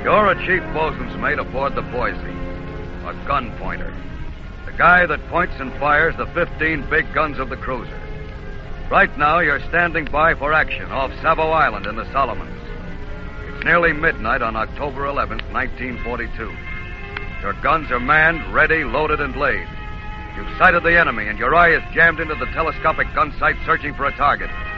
You're a chief bosun's mate aboard the Boise, a gun pointer. The guy that points and fires the 15 big guns of the cruiser. Right now, you're standing by for action off Savo Island in the Solomons. It's nearly midnight on October 11th, 1942. Your guns are manned, ready, loaded, and laid. You've sighted the enemy, and your eye is jammed into the telescopic gun sight searching for a target.